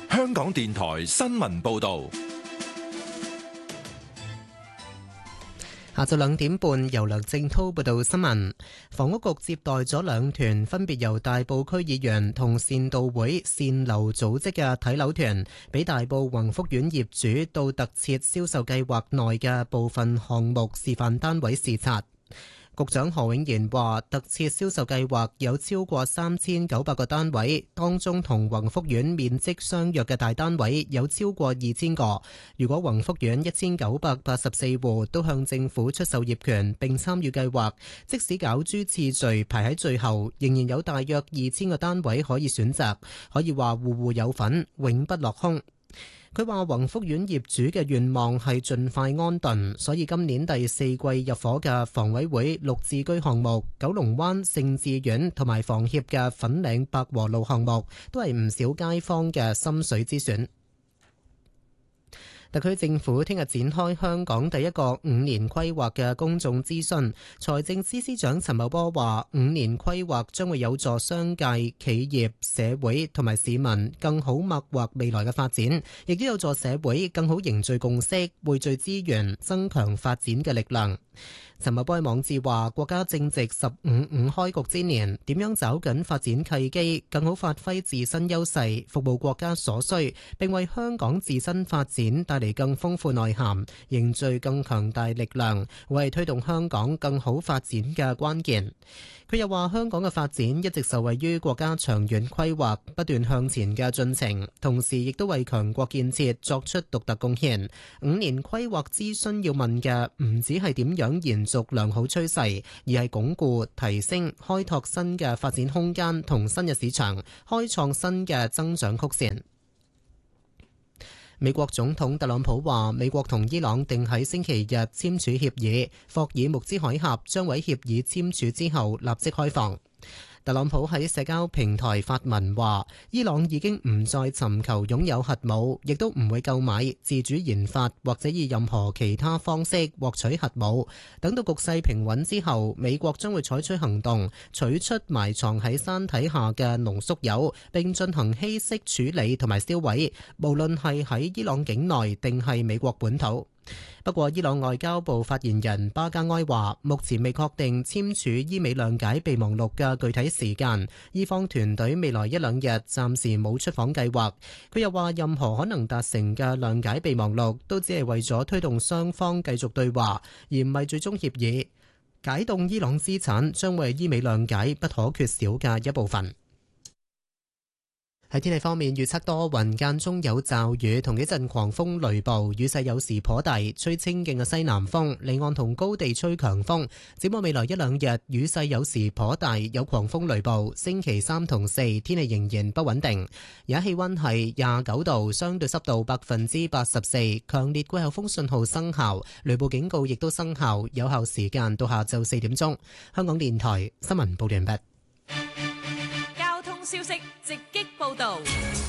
香港電台新聞報道。 下晝2點半，由梁正滔報道新聞。房屋局接待咗2團分別由大埔區議員同善道會善樓組織嘅睇樓團，俾大埔宏福苑業主到特設銷售計劃內嘅部分項目示範單位視察。局長何永賢話，特設銷售計劃有超過3900個單位，當中同宏福苑面積相若嘅大單位有超過2000個。如果宏福苑1984戶都向政府出售業權並參與計劃，即使攪珠次序排喺最後，仍然有大約2000個單位可以選擇，可以話戶戶有份，永不落空。佢話宏福苑業主嘅願望係盡快安頓，所以今年第4季入伙嘅房委會綠置居項目、九龍灣盛智苑同埋房協嘅粉嶺百和路項目，都係唔少街坊嘅心水之選。特區政府聽日展開香港第一個5年規劃嘅公眾諮詢。財政司司長陳茂波話，5年規劃將會有助商界、企業、社會同埋市民更好擘劃未來嘅發展，亦都有助社會更好凝聚共識、匯聚資源、增強發展嘅力量。陳茂波喺網誌話，國家正值15開局之年，點樣抓緊發展契機，更好發揮自身優勢，服務國家所需，並為香港自身發展帶嚟更豐富內涵，凝聚更強大力量，為推動香港更好發展嘅關鍵。佢又話，香港嘅發展一直受惠於國家長遠規劃不斷向前嘅進程，同時亦都為強國建設作出獨特貢獻。5年規劃諮詢要問嘅唔止係點樣延續良好趨勢，而係鞏固、提升、開拓新嘅發展空間同新嘅市場，開創新嘅增長曲線。美國總統特朗普話，美國同伊朗定喺星期日簽署協議，霍爾木茲海峽將喺協議簽署之後立即開放。特朗普喺社交平台發文話，伊朗已經唔再尋求擁有核武，亦都唔會購買、自主研發或者以任何其他方式獲取核武。等到局勢平穩之後，美國將會採取行動，取出埋藏喺山體下嘅濃縮鈾，並進行稀釋處理同埋銷毀，無論係喺伊朗境內定係美國本土。不過，伊朗外交部發言人巴加埃話，目前未確定簽署伊美諒解備忘錄嘅具體時間，伊方團隊未來1-2日暫時冇出訪計劃。佢又話，任何可能達成嘅諒解備忘錄都只係為咗推動雙方繼續對話，而唔係最終協議。解凍伊朗資產將為伊美諒解不可缺少嘅一部分。喺天氣方面，預測多雲，間中有驟雨同幾陣狂風雷暴，雨勢有時頗大，吹清勁嘅西南風，離岸同高地吹強風。展望未來1-2日，雨勢有時頗大，有狂風雷暴。星期3同4，天氣仍然不穩定。而家氣溫係29度，相對濕度84%，強烈季候風信號生效，雷暴警告亦都生效，有效時間到下晝4點鐘。香港電台新聞報道完畢。 消息直擊報道，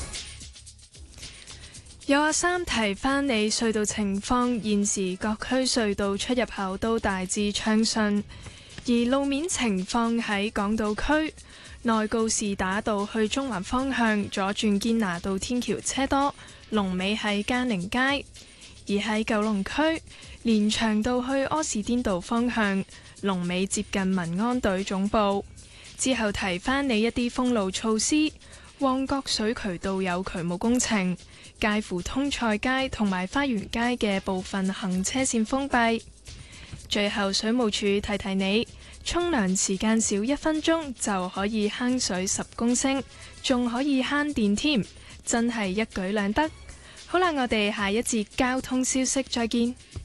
有阿三提翻你隧道情況，現時各區隧道出入口都大致暢順，而路面情況喺港島區內告士打道去中環方向左轉堅拿道天橋車多，龍尾喺嘉寧街；而喺九龍區連翔道去柯士甸道方向龍尾接近民安隊總部。之後提翻你一啲封路措施，旺角水渠道有渠務工程，介乎通菜街同埋花園街嘅部分行車線封閉。最後水務署提提你，沖涼時間少1分鐘就可以慳水10公升，仲可以慳電添，真係一舉兩得。好啦，我哋下一節交通消息再見。